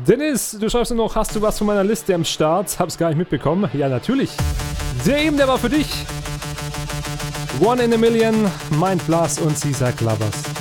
Dennis, du schreibst nur noch, hast du was von meiner Liste am Start? Hab's gar nicht mitbekommen. Ja, natürlich. Der eben, der war für dich. One in a Million, Mind Blast und Caesar Lovers.